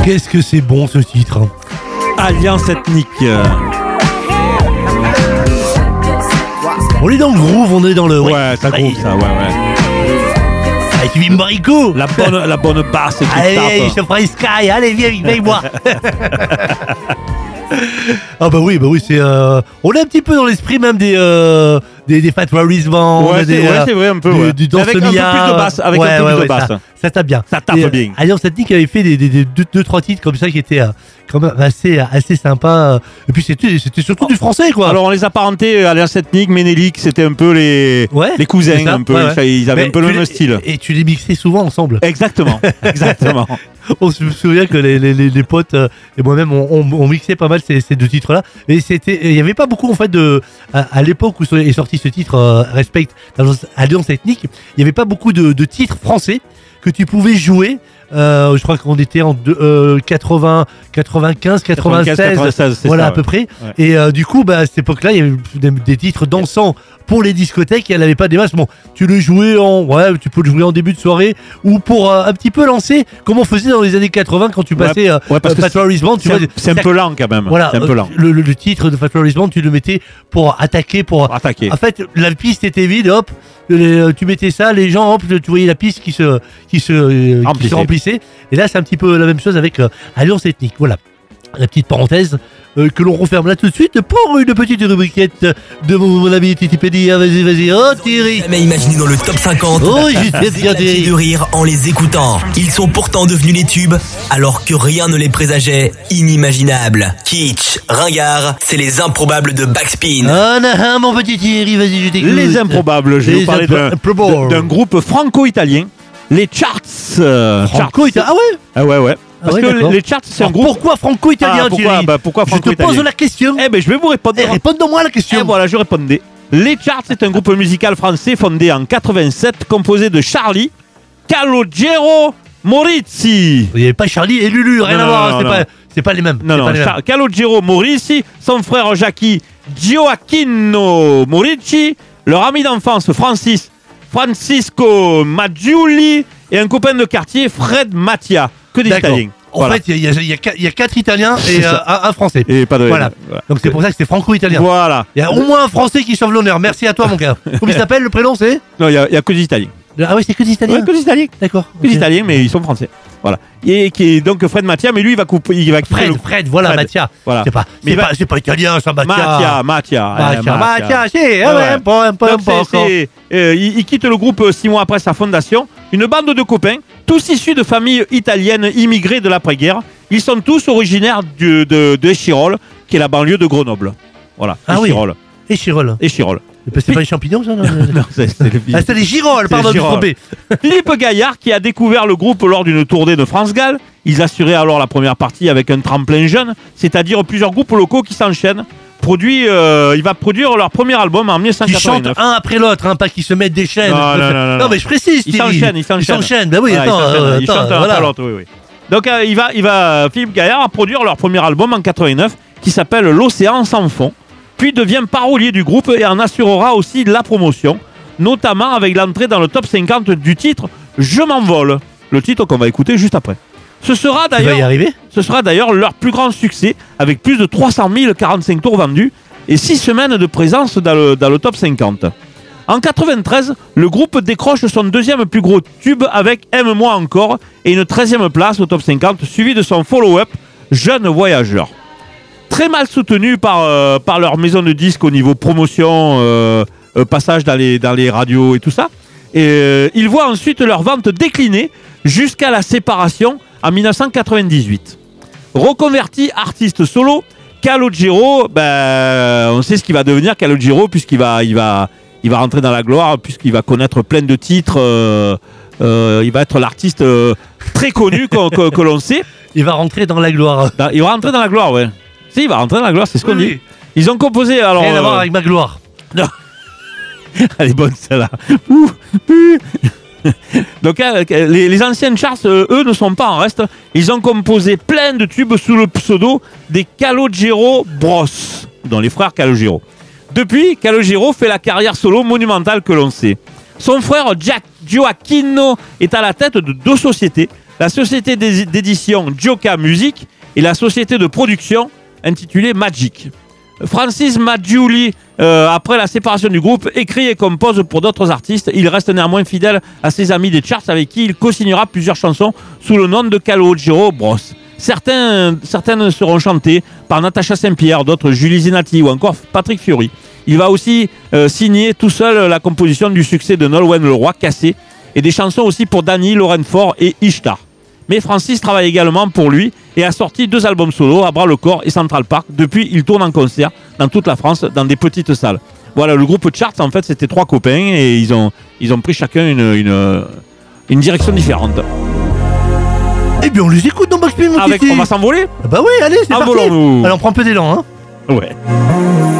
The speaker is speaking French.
Qu'est-ce que c'est bon ce titre. Alliance ethnique. On est dans le groove, on est dans le... Ouais, ça groove ça, ouais. Avec Vimbarico. La bonne basse qui Allez, tape. je te ferai Sky, allez viens avec moi. Ah bah oui, c'est... On est un petit peu dans l'esprit même des Fat Wrist Band. Ouais, c'est vrai un peu, ouais. Du Danse avec un peu plus de basse, avec un peu plus de basse. Ça tape bien. Ça tape bien. Alliance Ethnique avait fait des 2-3 titres comme ça qui étaient quand même assez sympas. Et puis c'était surtout du français, quoi. Alors on les apparentait à Alliance ethnique, Ménélique, c'était un peu les cousins, ça, un peu. ouais. Ils avaient un peu le même style. Et tu les mixais souvent ensemble. Exactement. On se souvient que les potes et moi-même on mixait pas mal ces deux titres-là. Et il y avait pas beaucoup en fait à l'époque où est sorti ce titre Respect Alliance Ethnique, il y avait pas beaucoup de titres français que tu pouvais jouer. Je crois qu'on était en 80, 95, 96, voilà ça, à peu près. Ouais. Et du coup, à cette époque-là, il y avait des titres dansants pour les discothèques. Elle n'avait pas des masses. Bon, tu peux le jouer en début de soirée ou pour un petit peu lancer, comme on faisait dans les années 80 quand tu passais Fat Wrist Band. C'est un peu lent quand même. Voilà, c'est un peu lent. Le titre de Fat Wrist Band, tu le mettais pour attaquer. En fait, la piste était vide, hop. Tu mettais ça, les gens, hop, tu voyais la piste qui se remplissait. Et là, c'est un petit peu la même chose avec Alliance Ethnique. Voilà, la petite parenthèse que l'on referme là tout de suite pour une petite rubriquette de mon ami Titi Pédia. Vas-y, oh Thierry. Jamais imaginé dans le top 50. Oh, j'étais bien de rire en les écoutant. Ils sont pourtant devenus les tubes, alors que rien ne les présageait. Inimaginable. Kitsch, ringard, c'est les improbables de Backspin. Ah, mon petit Thierry, vas-y, je t'écoute. Les improbables, je vais vous parler d'un groupe franco-italien. Les Charts. Franco-italien, ah ouais. Ah ouais. Parce que les Charts, c'est un groupe. Pourquoi franco-italien, Thierry? Pourquoi franco-italien? Je te pose la question. Je vais vous répondre. Réponds-moi la question. Et voilà, je répondais. Les Charts, c'est un groupe musical français fondé en 87, composé de Charlie, Calogero, Morizzi. Il n'y avait pas Charlie et Lulu, rien à voir. C'est pas les mêmes. Calogero Morizzi, son frère Jackie, Gioacchino Morizzi, leur ami d'enfance Francisco Maggiuli et un copain de quartier, Fred Mattia. Que des Italiens. En fait, il y a 4 Italiens et un Français. Et pas de... Voilà. Donc c'est pour ça que c'est franco-italien. Voilà. Il y a au moins un Français qui sauve l'honneur. Merci à toi, mon gars. Comment il s'appelle, le prénom, c'est? Non, il y a que des Italiens. Ah oui, c'est que des Italiens. Ouais, que des Italiens. D'accord. Que des Italiens, mais ils sont français. Voilà. Et qui est donc Fred Mattia, mais lui, il va quitter Fred, voilà, Mattia. Voilà. C'est pas italien, ça, Mattia. Mattia, c'est un peu. Il quitte le groupe 6 mois après sa fondation. Une bande de copains, tous issus de familles italiennes immigrées de l'après-guerre. Ils sont tous originaires de Échirol, qui est la banlieue de Grenoble. Voilà. Échirol. Échirol. C'est pas les champignons, ça? Non, c'est les girolles, pardon, je me suis trompé. Philippe Gaillard, qui a découvert le groupe lors d'une tournée de France-Galles. Ils assuraient alors la première partie avec un tremplin jeune, c'est-à-dire plusieurs groupes locaux qui s'enchaînent. Il va produire leur premier album en 1989. Ils chantent un après l'autre, pas qu'ils se mettent des chaînes. Non, mais je précise. Ils s'enchaînent. Ben oui, ils chantent un après l'autre, oui. Donc Philippe Gaillard a produire leur premier album en 89 qui s'appelle L'Océan sans fond. Puis devient parolier du groupe et en assurera aussi la promotion, notamment avec l'entrée dans le top 50 du titre Je m'envole, le titre qu'on va écouter juste après. Ce sera d'ailleurs leur plus grand succès, avec plus de 300 045 tours vendus et 6 semaines de présence dans le top 50. En 93, le groupe décroche son deuxième plus gros tube avec Aime-moi encore et une 13e place au top 50, suivi de son follow-up Jeune voyageur. Très mal soutenu par leur maison de disques au niveau promotion, passage dans les radios et tout ça. Et ils voient ensuite leur vente décliner jusqu'à la séparation en 1998. Reconverti artiste solo, Calogero, on sait ce qu'il va devenir Calogero puisqu'il va rentrer dans la gloire, puisqu'il va connaître plein de titres. Il va être l'artiste très connu que l'on sait. Il va rentrer dans la gloire. Il va rentrer dans la gloire, ouais. Si, il va rentrer dans la gloire, c'est ce qu'on dit. Ils ont composé alors. Rien à voir avec ma gloire. Non. Elle est bonne celle-là. Donc les anciennes charts, eux, ne sont pas en reste. Ils ont composé plein de tubes sous le pseudo des Calogero Bros, dont les frères Calogero. Depuis, Calogero fait la carrière solo monumentale que l'on sait. Son frère Gioacchino est à la tête de 2 sociétés, la société d'édition Gioca Music et la société de production intitulée Magic. Francis Maggiuli, après la séparation du groupe, écrit et compose pour d'autres artistes. Il reste néanmoins fidèle à ses amis des charts avec qui il co-signera plusieurs chansons sous le nom de Calogero Bros. Certaines seront chantées par Natacha Saint-Pierre, d'autres Julie Zenati ou encore Patrick Fiori. Il va aussi signer tout seul la composition du succès de Nolwenn Leroy, Cassé, et des chansons aussi pour Dany, Lauren Faure et Ishtar. Mais Francis travaille également pour lui et a sorti 2 albums solo, À bras le corps et Central Park. Depuis, il tourne en concert dans toute la France, dans des petites salles. Voilà, le groupe Charts, en fait, c'était 3 copains et ils ont pris chacun une direction différente. Eh bien, on les écoute dans Backspin, mon On va s'envoler. Bah oui, allez, c'est parti. Envolons-nous. Allez, on prend un peu d'élan, hein. Ouais.